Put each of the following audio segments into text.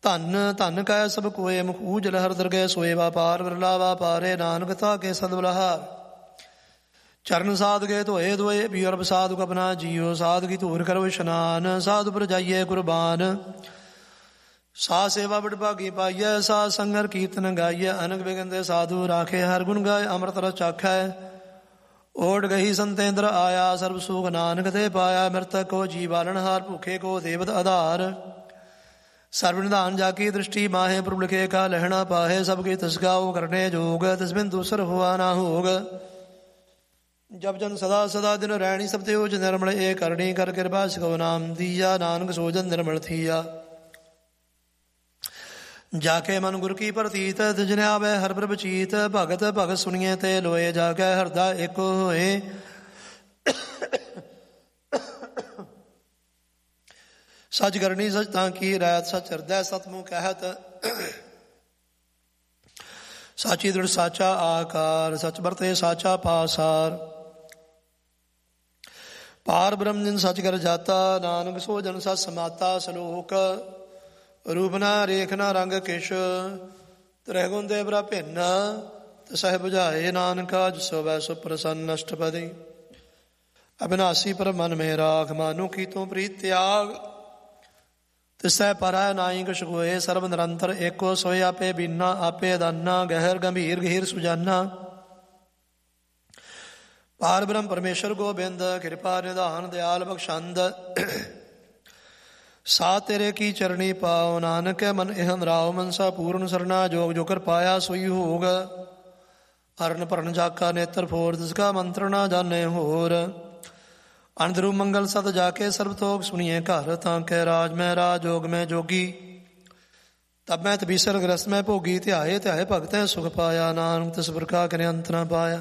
ਧਨ ਧਨ ਕੈ ਸਭ ਕੋਏ, ਮੁਖ ਊਜਲ ਹਰ ਦਰਗਹਿ ਸੋਏ। ਵਾਪਾਰ ਬਿਰਲਾ ਵਾਪਾਰੇ, ਨਾਨਕ ਤਾਕੇ ਸਦਬਲਹਾਰ। ਚਰਨ ਸਾਧਕੇ ਧੋਏ ਧੋਏ, ਪੀਅਰਬ ਸਾਧੁਕ ਆਪਣਾ ਜੀਓ। ਸਾਧ ਕੀ ਧੂਰ ਕਰੋ ਇਸ਼ਨਾਨ, ਸਾਧੂ ਪਰ ਜਾਈਏ ਕੁਰਬਾਨ। ਸਾ ਸੇਵਾ ਬੜ ਭਾਗੀ ਪਾਈਐ, ਸਾ ਸੰਗਰ ਕੀਰਤਨ ਗਾਈਐ। ਅਨਕ ਬਿਗੰਦੇ ਸਾਧੂ ਰਾਖੇ, ਹਰ ਗੁਣ ਗਾਏ ਅੰਮ੍ਰਿਤ ਰਸ ਚਾਖੈ। ਓਟ ਗਹੀ ਸੰਤੇਂਦਰ ਆਇਆ, ਸਰਬ ਸੁਖ ਨਾਨਕ ਤੇ ਪਾਇਆ। ਮ੍ਰਿਤਕ ਕੋ ਜੀ ਬਾਲਣ ਹਾਰ, ਭੁਖੇ ਕੋ ਦੇਵਤ ਆਧਾਰ। ਸਰਬ ਨਿਧਾਨ ਜਾਕੀ ਦ੍ਰਿਸ਼ਟੀ ਮਾਹੇ, ਪ੍ਰਭੁ ਲਿਖੇ ਕਾ ਲਹਿਣਾ ਪਾਹੇ। ਸਭ ਕੇ ਤਸਗਾਓ ਕਰਨੇ ਜੋਗ, ਤਿਸ ਬਿਨ ਦੂਸਰ ਹੁਆ ਨਾ ਹੋਗ। ਜਬ ਜਨ ਸਦਾ ਸਦਾ ਦਿਨ ਰਹਿਣੀ, ਸਭ ਤੇ ਓਜ ਨਿਰਮਲ ਇਹ ਕਰਨੀ। ਕਰ ਕਿਰਪਾ ਸਿਖੋ ਨਾਮ ਦੀਆ, ਨਾਨਕ ਸੋਜਨ ਨਿਰਮਲ ਥੀਆ। ਜਾਕੇ ਮਨ ਗੁਰ ਕੀ ਪ੍ਰਤੀਤ, ਤਿਜਨ ਆਵੈ ਹਰ ਪ੍ਰਭ ਚੀਤ। ਭਗਤ ਭਗਤ ਸੁਣੀਏ ਤੇ ਲੋਏ, ਜਾਕੇ ਹਿਰਦਾ ਇੱਕ ਹੋਏ। ਸਚ ਕਰਨੀ ਸਚ ਤਾਂ ਕੀ ਰਹਿਤ, ਸਚ ਹਿਰਦੈ ਸਤਮੁ ਕਹਿਤ। ਸਾਚੀ ਦ੍ਰਿੜ ਸਾਚਾ ਆਕਾਰ, ਸਚ ਵਰਤੇ ਸਾਚਾ ਪਾਸਾਰ। ਪਾਰ ਬ੍ਰਹਮ ਜਿਨ ਸਚ ਕਰ ਜਾਤਾ, ਨਾਨਕ ਸੋ ਜਨ ਸਚ ਸਮਾਤਾ। ਸਲੋਕ ਰੂਪ ਨਾ ਰੇਖ ਨਾ ਰੰਗ ਕਿਛ, ਤ੍ਰੈ ਗੁਣ ਦੇ ਬਰਾ ਭਿੰਨ। ਤਸਹਿ ਬੁਝਾਏ ਨਾਨਕਾ, ਜਿਸੋ ਵੈ ਸੋ ਪ੍ਰਸੰਨ ਅਸ਼ਟਪਦੀ। ਅਬਿਨਾਸੀ ਪਰ ਮਨ ਮੇ ਰਾਖ, ਮਾਨੂ ਕੀ ਤੂੰ ਪ੍ਰੀਤ ਤਿਆਗ। ਤਿਸੈ ਪਰੈ ਨਾਹੀ ਕਛ ਕੋਇ, ਸਰਬ ਨਿਰੰਤਰ ਏਕੋ ਸੋਇ। ਆਪੇ ਬੀਨਾ ਆਪੇ ਦਾਨਾ, ਗਹਿਰ ਗੰਭੀਰ ਗਹੀਰ ਸੁਜਾਨਾ। ਪਾਰ ਬ੍ਰਹਮ ਪਰਮੇਸ਼ਰ ਗੋਬਿੰਦ, ਕਿਰਪਾ ਨਿਧਾਨ ਦਿਆਲ ਬਖਸ਼ੰਦ। ਸਾ ਤੇਰੇ ਕੀ ਚਰਣੀ ਪਾਉ, ਨਾਨਕ ਮਨ ਇਹਨ ਰਾਉ। ਮਨਸਾ ਪੂਰਨ ਸਰਨਾ ਜੋਗ, ਜੋ ਕਰ ਪਾਇਆ ਸੋਈ ਹੋਗ। ਅਰਨ ਭਰਨ ਜਾਕਾ ਨੇਤਰ ਫੋਰ, ਤਿਸਕਾ ਮੰਤਰ ਨਾ ਜਾਣੇ ਹੋਰ। ਅਨੰਦਰੂ ਮੰਗਲ ਸਤ ਜਾਕੇ, ਸਰਬ ਤੋਕ ਸੁਣੀਏ ਘਰ। ਤਾਂ ਕੈ ਰਾਜ ਮੈਂ ਰਾਜ, ਜੋਗ ਮੈਂ ਜੋਗੀ। ਤਬ ਮੈਂ ਤਬੀਸਰ ਗ੍ਰਸਤ ਮੈਂ ਭੋਗੀ। ਧਿਆਏ ਧਿਆਏ ਭਗਤੈ ਸੁਖ ਪਾਇਆ, ਨਾਨਕ ਤਿਸ ਪ੍ਰਕਾਰ ਕਰਿ ਅੰਤ ਨਾ ਪਾਇਆ।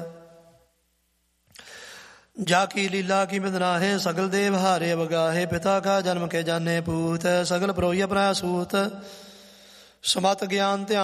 ਜਾ ਕੀ ਲੀਲਾ ਕੀ ਬਿਦਨਾਹੇ, ਸਗਲ ਦੇਵ ਹਾਰੇ ਬਗਾਹੇ। ਪਿਤਾ ਕਾ ਜਨਮ ਕੇ ਜਾਣੇ ਪੂਤ, ਸਗਲ ਪਰੋਈ ਆਪਣਾ ਸੂਤ। ਸਮਤ ਗਿਆਨ ਧਿਆਨ